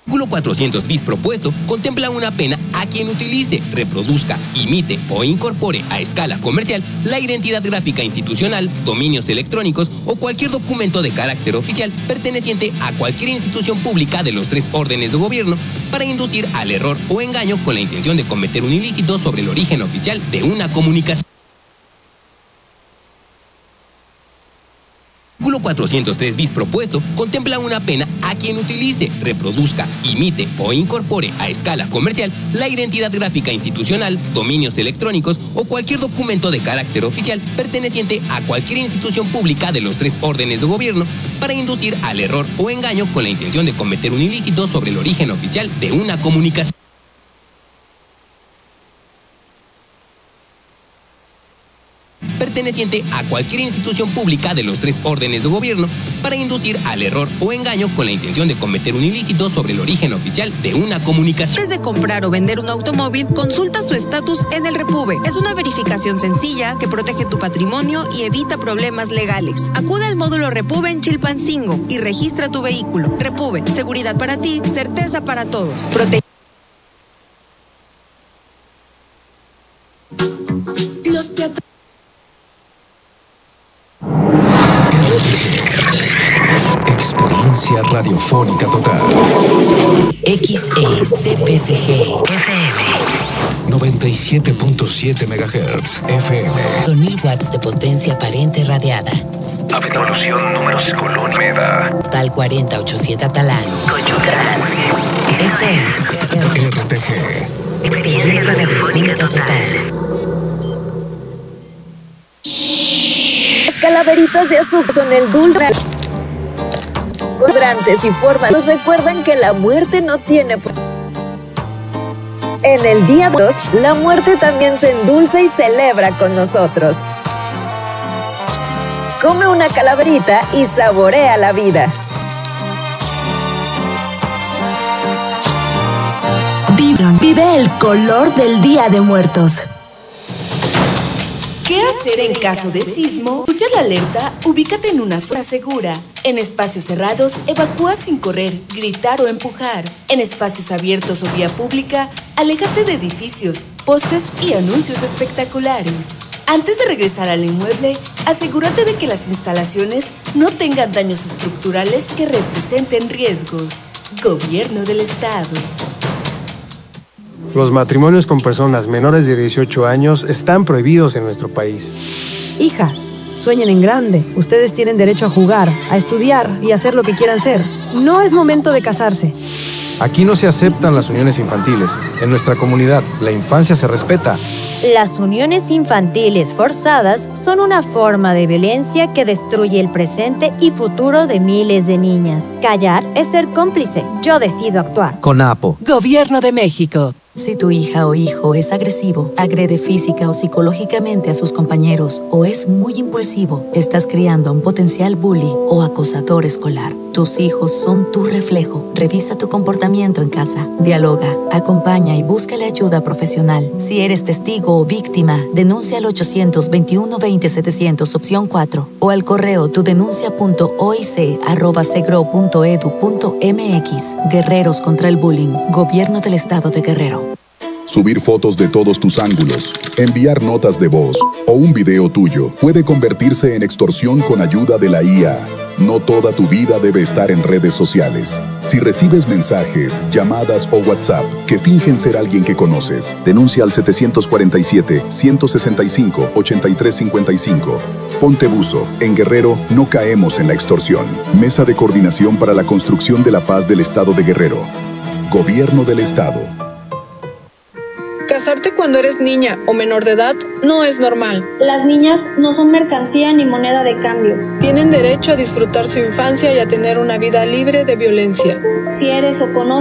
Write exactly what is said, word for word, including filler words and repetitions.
Artículo cuatrocientos bis propuesto contempla una pena a quien utilice, reproduzca, imite o incorpore a escala comercial la identidad gráfica institucional, dominios electrónicos o cualquier documento de carácter oficial perteneciente a cualquier institución pública de los tres órdenes de gobierno para inducir al error o engaño con la intención de cometer un ilícito sobre el origen oficial de una comunicación. Artículo cuatrocientos tres bis propuesto contempla una pena a quien utilice, reproduzca, imite o incorpore a escala comercial la identidad gráfica institucional, dominios electrónicos o cualquier documento de carácter oficial perteneciente a cualquier institución pública de los tres órdenes de gobierno para inducir al error o engaño con la intención de cometer un ilícito sobre el origen oficial de una comunicación. Perteneciente a cualquier institución pública de los tres órdenes de gobierno para inducir al error o engaño con la intención de cometer un ilícito sobre el origen oficial de una comunicación. Antes de comprar o vender un automóvil, consulta su estatus en el Repube. Es una verificación sencilla que protege tu patrimonio y evita problemas legales. Acude al módulo Repube en Chilpancingo y registra tu vehículo. Repube, seguridad para ti, certeza para todos. Prote- Los peatones. Experiencia radiofónica total. X E C P C G F M noventa y siete punto siete megahertz F M. Con mil watts de potencia aparente radiada. Evolución números Colón Meda. Tal cuarenta mil ochocientos Catalán. Coyucán. Este es R T G. Experiencia radiofónica total. Las calaveritas de azúcar son el dulce. Vibrantes y formas nos recuerdan que la muerte no tiene. En el día dos, la muerte también se endulza y celebra con nosotros. Come una calaverita y saborea la vida. Vive el color del Día de Muertos. ¿Qué hacer en caso de sismo? ¿Escuchas la alerta? Ubícate en una zona segura. En espacios cerrados, evacúa sin correr, gritar o empujar. En espacios abiertos o vía pública, aléjate de edificios, postes y anuncios espectaculares. Antes de regresar al inmueble, asegúrate de que las instalaciones no tengan daños estructurales que representen riesgos. Gobierno del Estado. Los matrimonios con personas menores de dieciocho años están prohibidos en nuestro país. Hijas, sueñen en grande. Ustedes tienen derecho a jugar, a estudiar y a hacer lo que quieran ser. No es momento de casarse. Aquí no se aceptan las uniones infantiles. En nuestra comunidad, la infancia se respeta. Las uniones infantiles forzadas son una forma de violencia que destruye el presente y futuro de miles de niñas. Callar es ser cómplice. Yo decido actuar. CONAPO. Gobierno de México. Si tu hija o hijo es agresivo, agrede física o psicológicamente a sus compañeros o es muy impulsivo, estás criando a un potencial bully o acosador escolar. Tus hijos son tu reflejo. Revisa tu comportamiento en casa. Dialoga, acompaña y búscale ayuda profesional. Si eres testigo o víctima, denuncia al ochocientos veintiuno veinte setecientos opción cuatro o al correo tudenuncia punto oic arroba segro punto edu punto mx. Guerreros contra el bullying. Gobierno del Estado de Guerrero. Subir fotos de todos tus ángulos, enviar notas de voz o un video tuyo puede convertirse en extorsión con ayuda de la I A. No toda tu vida debe estar en redes sociales. Si recibes mensajes, llamadas o WhatsApp que fingen ser alguien que conoces, denuncia al setecientos cuarenta y siete, ciento sesenta y cinco, ochenta y tres cincuenta y cinco. Ponte buzo. En Guerrero no caemos en la extorsión. Mesa de Coordinación para la Construcción de la Paz del Estado de Guerrero. Gobierno del Estado. Casarte cuando eres niña o menor de edad no es normal. Las niñas no son mercancía ni moneda de cambio. Tienen derecho a disfrutar su infancia y a tener una vida libre de violencia. Si eres o conoces